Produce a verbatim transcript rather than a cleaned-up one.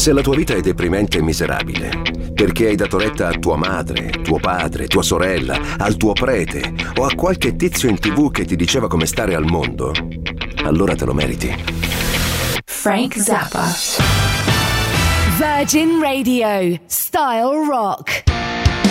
Se la tua vita è deprimente e miserabile, perché hai dato retta a tua madre, tuo padre, tua sorella, al tuo prete o a qualche tizio in tv che ti diceva come stare al mondo, allora te lo meriti. Frank Zappa. Virgin Radio. Style Rock.